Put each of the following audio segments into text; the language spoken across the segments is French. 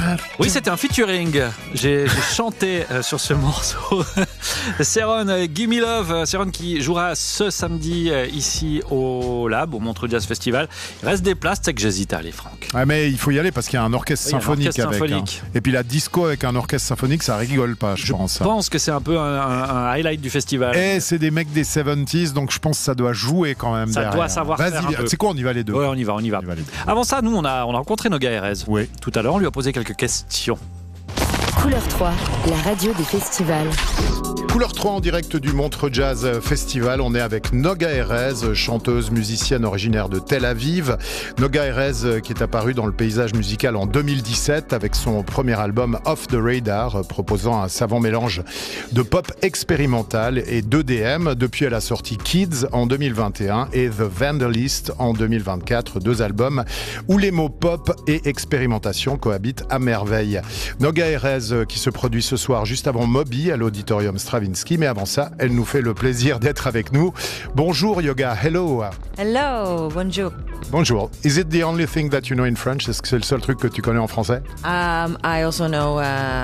Oui, c'était un featuring. J'ai chanté sur ce morceau. Céron, Gimme Love. Céron qui jouera ce samedi ici au Lab, au Montreux Jazz Festival. Il reste des places, c'est que j'hésite à aller, Franck. Ouais, mais il faut y aller parce qu'il y a un orchestre symphonique avec. Et puis la disco avec un orchestre symphonique, ça rigole pas, je pense. Je pense que c'est un peu un highlight du festival. Et c'est des mecs des 70s, donc je pense que ça doit jouer quand même. Ça derrière. doit savoir faire un peu. C'est quoi, on y va les deux? Ouais, on y va. Avant ça, nous, on a rencontré Noga Erez. Oui. Tout à l'heure, on lui a posé quelques questions. Couleur 3, la radio des festivals. Couleur 3 en direct du Montreux Jazz Festival. On est avec Noga Erez, chanteuse, musicienne originaire de Tel Aviv. Noga Erez qui est apparue dans le paysage musical en 2017 avec son premier album Off the Radar, proposant un savant mélange de pop expérimental et d'EDM. Depuis, elle a sorti Kids en 2021 et The Vandalist en 2024, deux albums où les mots pop et expérimentation cohabitent à merveille. Noga Erez qui se produit ce soir juste avant Moby à l'Auditorium Stravinsky. Mais avant ça, elle nous fait le plaisir d'être avec nous. Bonjour Yoga, hello. Hello, bonjour. Bonjour. Is it the only thing that you know in French? Est-ce que c'est le seul truc que tu connais en français? I also know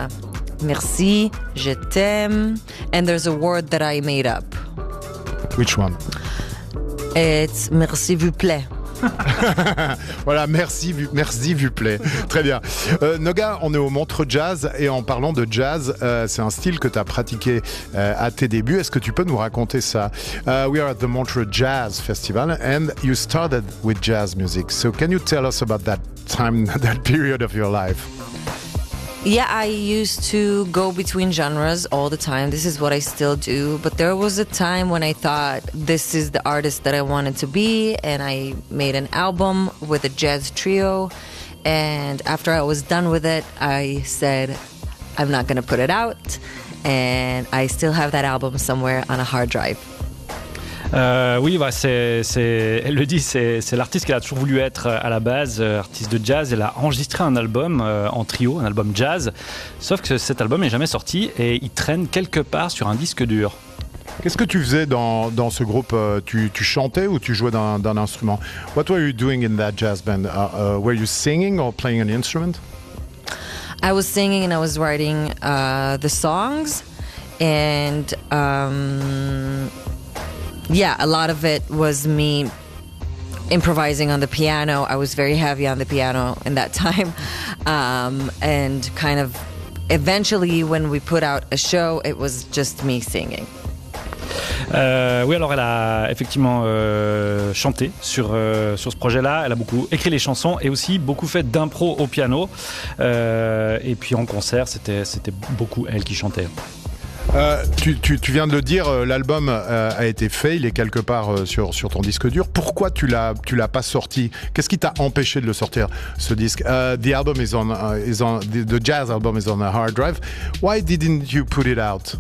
merci, je t'aime, and there's a word that I made up. Which one? It's merci vous plaît. Voilà, merci vu play. Très bien. Noga, on est au Montreux Jazz et en parlant de jazz, c'est un style que tu as pratiqué à tes débuts. Est-ce que tu peux nous raconter ça? We are at the Montreux Jazz Festival and you started with jazz music. So can you tell us about that time, that period of your life? Yeah, I used to go between genres all the time. This is what I still do. But there was a time when I thought this is the artist that I wanted to be. And I made an album with a jazz trio. And after I was done with it, I said, I'm not going to put it out. And I still have that album somewhere on a hard drive. Oui, elle le dit, c'est l'artiste qu'elle a toujours voulu être à la base, artiste de jazz. Elle a enregistré un album en trio, un album jazz, sauf que cet album n'est jamais sorti et il traîne quelque part sur un disque dur. Qu'est-ce que tu faisais dans ce groupe? Tu chantais ou tu jouais d'un instrument? What were you doing in that jazz band? Were you singing or playing an instrument? I was singing and I was writing the songs, and yeah, a lot of it was me improvising on the piano. I was very heavy on the piano in that time. And kind of eventually when we put out a show, it was just me singing. Oui, alors elle a effectivement chanté sur ce projet-là. Elle a beaucoup écrit les chansons et aussi beaucoup fait d'impro au piano. Et puis en concert, c'était beaucoup elle qui chantait. Tu viens de le dire, l'album a été fait, il est quelque part sur ton disque dur. Pourquoi tu l'as pas sorti? Qu'est-ce qui t'a empêché de le sortir, ce disque? The album the jazz album is on a hard drive. Why didn't you put it out?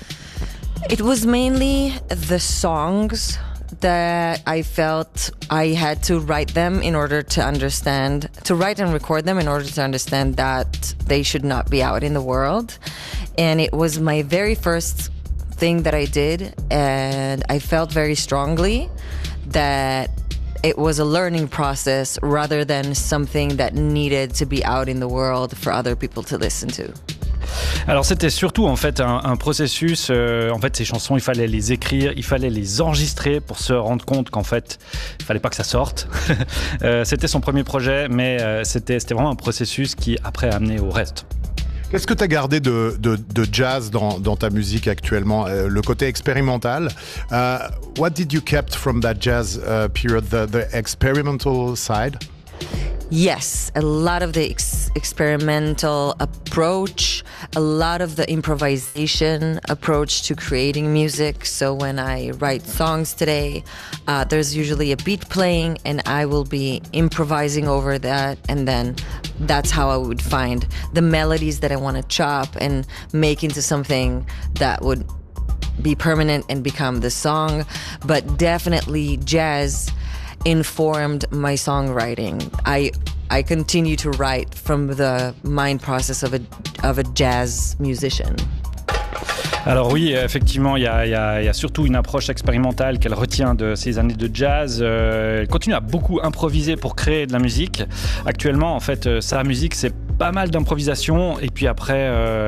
It was mainly the songs that I felt I had to write them in order to understand, to write and record them in order to understand that they should not be out in the world. And it was my very first thing that I did, and I felt very strongly that it was a learning process rather than something that needed to be out in the world for other people to listen to. Alors c'était surtout en fait un processus. En fait, ces chansons, il fallait les écrire, il fallait les enregistrer pour se rendre compte qu'en fait, il fallait pas que ça sorte. C'était son premier projet, mais c'était vraiment un processus qui après a amené au reste. Qu'est-ce que tu as gardé de jazz dans ta musique actuellement? Le côté expérimental. What did you kept from that jazz period, the experimental side? Yes, a lot of the experimental approach, a lot of the improvisation approach to creating music. So when I write songs today, there's usually a beat playing and I will be improvising over that, and then that's how I would find the melodies that I want to chop and make into something that would be permanent and become the song. But definitely jazz informed my songwriting. I continue to write from the mind process of a jazz musician. Alors oui, effectivement, il y a surtout une approche expérimentale qu'elle retient de ses années de jazz. Elle continue à beaucoup improviser pour créer de la musique. Actuellement, en fait, sa musique, c'est pas mal d'improvisation et puis après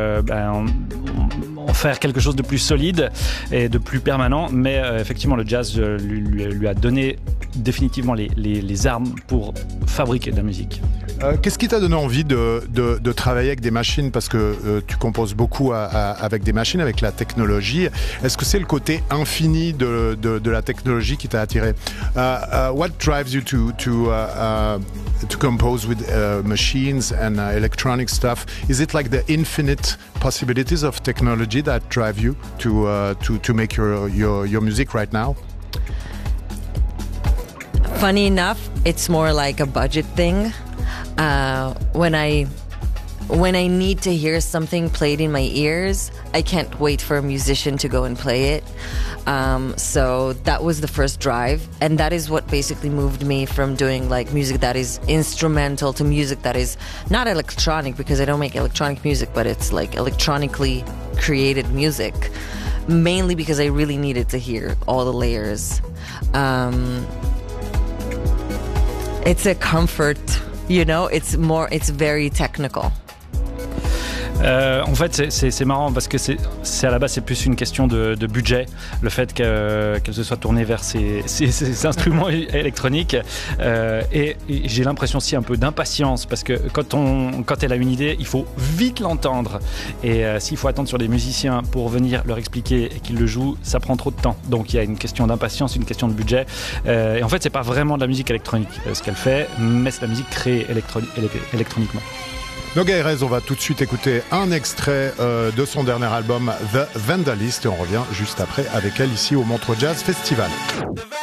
en faire quelque chose de plus solide et de plus permanent, mais effectivement le jazz lui a donné définitivement les armes pour fabriquer de la musique. Qu'est-ce qui t'a donné envie de travailler avec des machines, parce que tu composes beaucoup avec des machines, avec la technologie. Est-ce que c'est le côté infini de la technologie qui t'a attiré? What drives you to compose with machines and electronic stuff? Is it like the infinite possibilities of technology that drive you to make your music right now? Funny enough, it's more like a budget thing. When I need to hear something played in my ears, I can't wait for a musician to go and play it. So that was the first drive, and that is what basically moved me from doing like music that is instrumental to music that is not electronic, because I don't make electronic music, but it's like electronically created music, mainly because I really needed to hear all the layers. It's a comfort, you know, it's very technical. En fait, c'est marrant parce que c'est à la base, c'est plus une question de budget. Le fait qu'elle se soit tournée vers ces instruments électroniques. Et j'ai l'impression aussi un peu d'impatience parce que quand elle a une idée, il faut vite l'entendre. Et s'il faut attendre sur les musiciens pour venir leur expliquer et qu'ils le jouent, ça prend trop de temps. Donc il y a une question d'impatience, une question de budget. Et en fait, c'est pas vraiment de la musique électronique ce qu'elle fait, mais c'est de la musique créée électroniquement. Noga Erez, on va tout de suite écouter un extrait de son dernier album The Vandalist et on revient juste après avec elle ici au Montreux Jazz Festival.